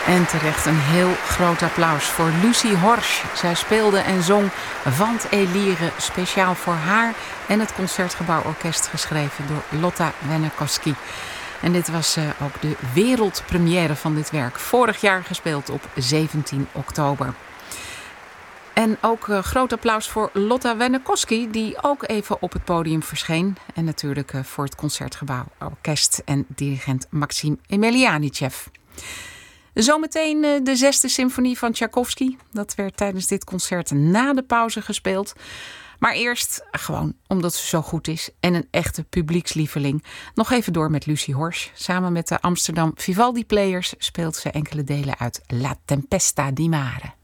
En terecht een heel groot applaus voor Lucie Horsch. Zij speelde en zong Vant Elire speciaal voor haar en het Concertgebouworkest, geschreven door Lotta Wennerkowski. En dit was ook de wereldpremière van dit werk. Vorig jaar gespeeld op 17 oktober. En ook groot applaus voor Lotta Wennerkowski, die ook even op het podium verscheen. En natuurlijk voor het Concertgebouworkest en dirigent Maxim Emelianitjev. Zometeen de 6e symfonie van Tchaikovsky. Dat werd tijdens dit concert na de pauze gespeeld. Maar eerst, gewoon omdat ze zo goed is en een echte publiekslieveling, nog even door met Lucie Horsch. Samen met de Amsterdam Vivaldi Players speelt ze enkele delen uit La Tempesta di Mare.